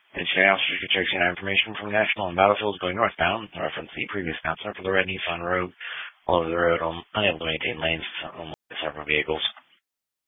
And today, officers could check information from National and Battlefields going northbound. Reference the previous announcement for the red Nissan Rogue all over the road, unable to maintain lanes, with several vehicles.